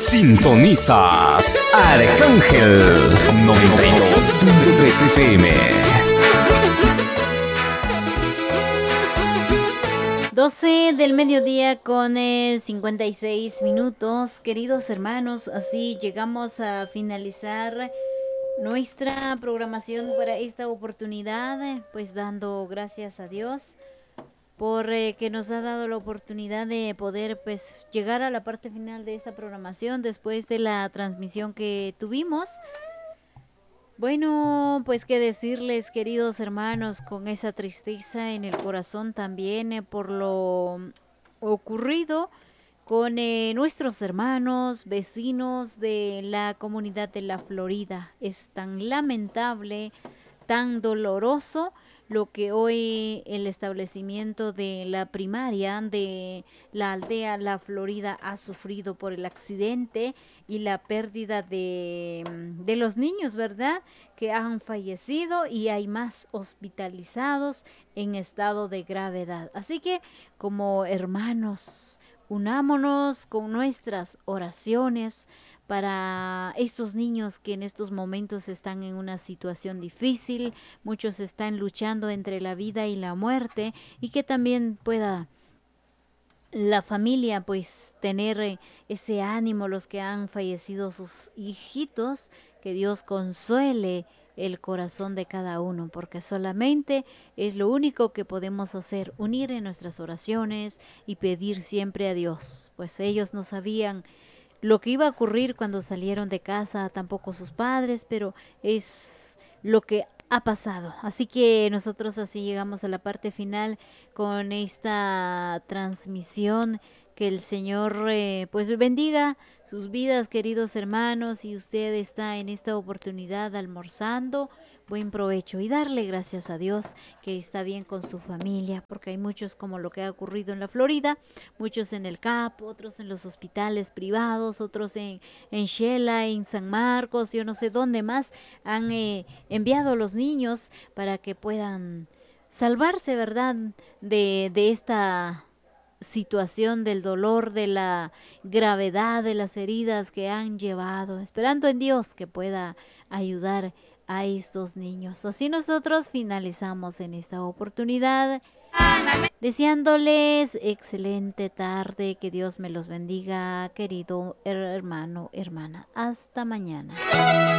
Sintonizas Arcángel 92.3 FM. 12 del mediodía con 56 minutos. Queridos hermanos, así llegamos a finalizar nuestra programación para esta oportunidad, pues dando gracias a Dios por que nos ha dado la oportunidad de poder pues llegar a la parte final de esta programación después de la transmisión que tuvimos. Bueno, pues qué decirles, queridos hermanos, con esa tristeza en el corazón también por lo ocurrido con nuestros hermanos, vecinos de la comunidad de la Florida. Es tan lamentable, tan doloroso lo que hoy el establecimiento de la primaria de la aldea La Florida ha sufrido por el accidente y la pérdida de los niños, ¿verdad? Que han fallecido y hay más hospitalizados en estado de gravedad. Así que como hermanos, unámonos con nuestras oraciones para estos niños que en estos momentos están en una situación difícil, muchos están luchando entre la vida y la muerte, y que también pueda la familia pues tener ese ánimo, los que han fallecido sus hijitos, que Dios consuele el corazón de cada uno, porque solamente es lo único que podemos hacer, unir en nuestras oraciones y pedir siempre a Dios, pues ellos no sabían lo que iba a ocurrir cuando salieron de casa, tampoco sus padres, pero es lo que ha pasado. Así que nosotros así llegamos a la parte final con esta transmisión. Que el Señor pues bendiga sus vidas, queridos hermanos. Si usted está en esta oportunidad almorzando, buen provecho y darle gracias a Dios que está bien con su familia, porque hay muchos, como lo que ha ocurrido en la Florida, muchos en el CAP, otros en los hospitales privados, otros en Shela, en San Marcos, yo no sé dónde más han enviado a los niños para que puedan salvarse, ¿verdad? De esta situación, del dolor, de la gravedad de las heridas que han llevado, esperando en Dios que pueda ayudar a estos niños. Así nosotros finalizamos en esta oportunidad, deseándoles excelente tarde, que Dios me los bendiga, querido hermano, hermana. Hasta mañana.